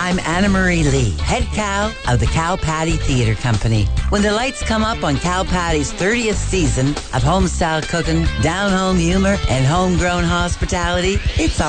I'm Anna Marie Lee, head cow of the Cow Patty Theatre Company. When the lights come up on Cow Patty's 30th season of home-style cooking, down-home humor, and homegrown hospitality, it's all